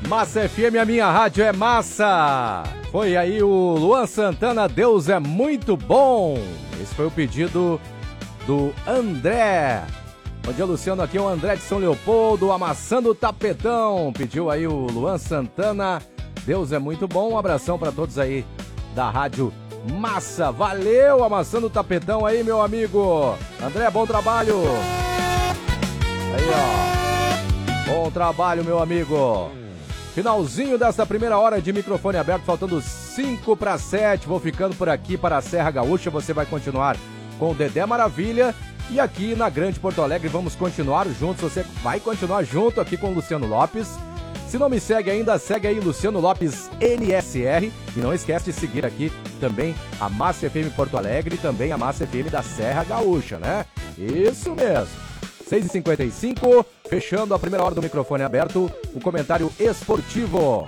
Massa FM, a minha rádio é massa. Foi aí o Luan Santana, Deus é muito bom. Esse foi o pedido do André. Bom dia, Luciano, aqui é o André de São Leopoldo, amassando o tapetão. Pediu aí o Luan Santana, Deus é muito bom. Um abração para todos aí da rádio Massa. Valeu, amassando o tapetão aí, meu amigo. André, bom trabalho. Aí, ó. Bom trabalho, meu amigo. Finalzinho dessa primeira hora de microfone aberto, faltando 5 para 7. Vou ficando por aqui para a Serra Gaúcha. Você vai continuar com o Dedé Maravilha. E aqui na Grande Porto Alegre vamos continuar juntos. Você vai continuar junto aqui com o Luciano Lopes. Se não me segue ainda, segue aí Luciano Lopes NSR. E não esquece de seguir aqui também a Massa FM Porto Alegre e também a Massa FM da Serra Gaúcha, né? Isso mesmo. 6h55, fechando a primeira hora do microfone aberto, o comentário esportivo.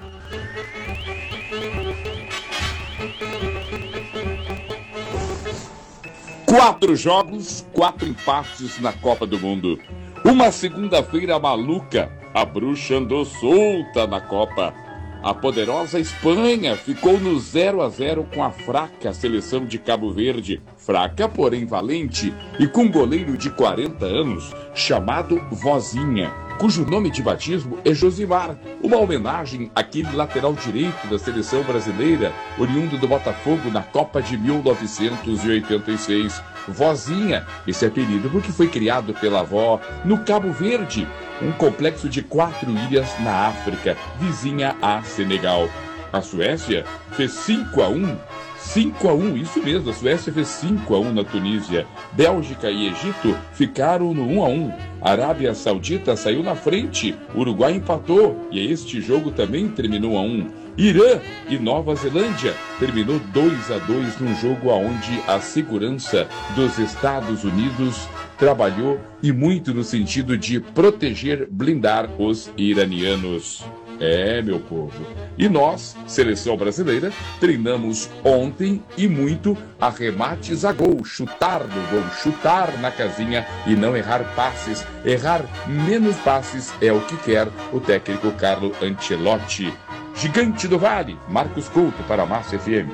Quatro jogos, 4 empates na Copa do Mundo. Uma segunda-feira maluca, a bruxa andou solta na Copa. A poderosa Espanha ficou no 0-0 com a fraca seleção de Cabo Verde. Fraca, porém valente, e com um goleiro de 40 anos, chamado Vozinha, cujo nome de batismo é Josimar, uma homenagem àquele lateral direito da seleção brasileira, oriundo do Botafogo na Copa de 1986. Vozinha, esse apelido porque foi criado pela avó no Cabo Verde, um complexo de 4 ilhas na África, vizinha a Senegal. A Suécia fez 5-1, isso mesmo, a Suécia fez 5-1 na Tunísia. Bélgica e Egito ficaram no 1-1. Arábia Saudita saiu na frente, Uruguai empatou e este jogo também terminou 1-1. Irã e Nova Zelândia terminou 2-2 num jogo onde a segurança dos Estados Unidos trabalhou e muito no sentido de proteger, blindar os iranianos. É, meu povo. E nós, seleção brasileira, treinamos ontem e muito arremates a gol, chutar no gol, chutar na casinha e não errar passes. Errar menos passes é o que quer o técnico Carlo Ancelotti. Gigante do Vale, Marcos Couto para a Massa FM.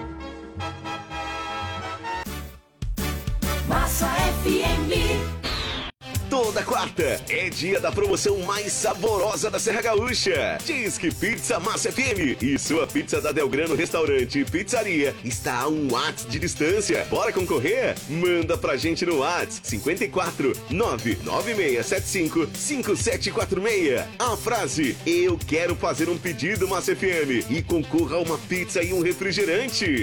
Massa FM. Toda quarta é dia da promoção mais saborosa da Serra Gaúcha. Disque Pizza Massa FM e sua pizza da Delgrano Restaurante e Pizzaria está a um WhatsApp de distância. Bora concorrer? Manda pra gente no WhatsApp 54 99675 5746. A frase: eu quero fazer um pedido Massa FM e concorra a uma pizza e um refrigerante.